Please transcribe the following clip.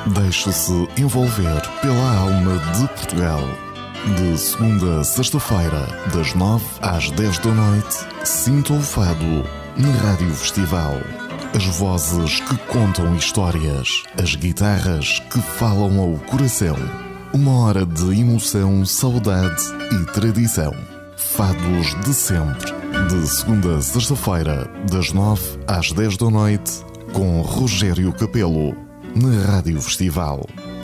Deixe-se envolver pela alma de Portugal. De segunda a sexta-feira, das 9 às 10 da noite, sinta o fado na Rádio Festival. As vozes que contam histórias, as guitarras que falam ao coração. Uma hora de emoção, saudade e tradição. Fados de sempre. De segunda a sexta-feira, das 9 às 10 da noite, com Rogério Capelo, na Rádio Festival.